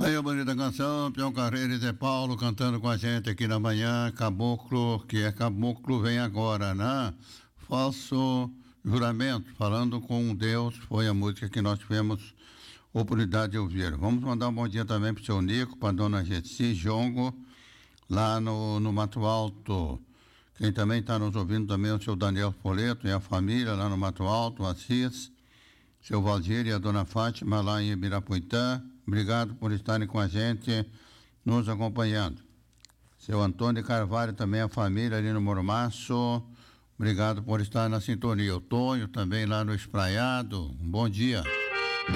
Aí a bonita canção, Peão Carreiro e Zé Paulo cantando com a gente aqui na manhã, Caboclo, que é Caboclo vem agora, né? Falso juramento, falando com Deus, foi a música que nós tivemos oportunidade de ouvir. Vamos mandar um bom dia também pro seu Nico, pra dona Getsi Jongo, lá no Mato Alto. Quem também está nos ouvindo também é o seu Daniel Poleto e a família lá no Mato Alto, Assis, seu Valdir e a dona Fátima lá em Ibirapuitã. Obrigado por estarem com a gente, nos acompanhando. Seu Antônio Carvalho também, a família ali no Mormaço. Obrigado por estar na sintonia. O Tonho também lá no Espraiado. Um bom dia.